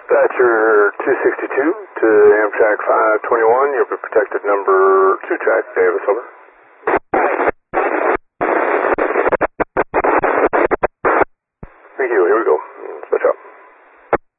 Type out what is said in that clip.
Dispatcher 262 to Amtrak 521, you'll be protected number 2 track, Davis, over.